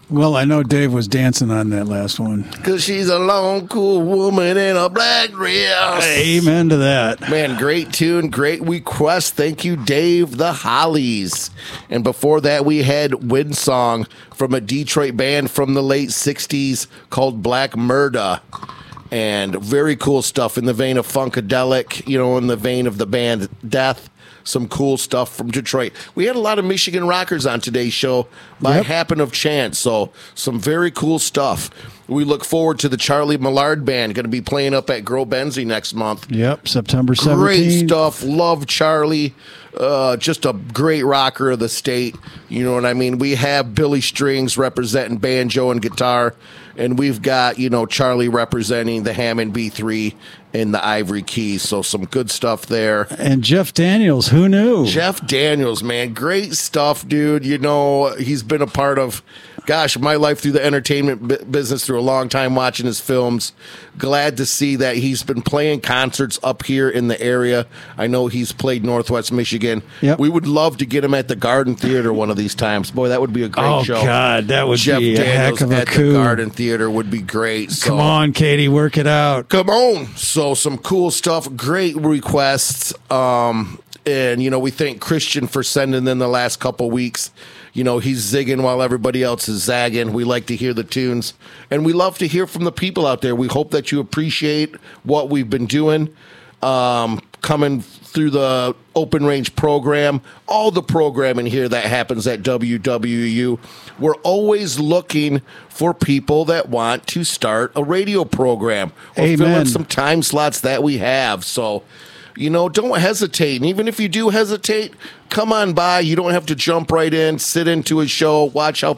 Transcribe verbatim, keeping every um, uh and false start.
Well, I know Dave was dancing on that last one. Because she's a long, cool woman in a black dress. Amen to that. Man, great tune, great request. Thank you, Dave the Hollies. And before that, we had Wind Song from a Detroit band from the late sixties called Black Murda. And very cool stuff in the vein of Funkadelic, you know, in the vein of the band Death. Some cool stuff from Detroit. We had a lot of Michigan rockers on today's show by Yep. happen of chance. So some very cool stuff. We look forward to the Charlie Millard Band going to be playing up at Grow Benzie next month. Yep, September seventeenth. Great stuff. Love Charlie. Uh, just a great rocker of the state. You know what I mean? We have Billy Strings representing banjo and guitar, and we've got, you know, Charlie representing the Hammond B three and the Ivory Keys. So some good stuff there. And Jeff Daniels, who knew? Jeff Daniels, man, great stuff, dude. You know, he's been a part of, gosh, my life through the entertainment bu- business through a long time watching his films. Glad to see that he's been playing concerts up here in the area. I know he's played Northwest Michigan. Yep. We would love to get him at the Garden Theater one of these times. Boy, that would be a great Oh, show. God, that would Jeff be a Daniels heck of a at coup. the Garden Theater would be great. So. Come on, Katie, work it out. Come on. So some cool stuff, great requests. Um, and, you know, we thank Christian for sending in the last couple weeks. You know, he's zigging while everybody else is zagging. We like to hear the tunes. And we love to hear from the people out there. We hope that you appreciate what we've been doing. Um, coming through the open range program, all the programming here that happens at W W U. We're always looking for people that want to start a radio program or fill in Amen. some time slots that we have. So, you know, don't hesitate. And even if you do hesitate, come on by. You don't have to jump right in, sit into a show, watch how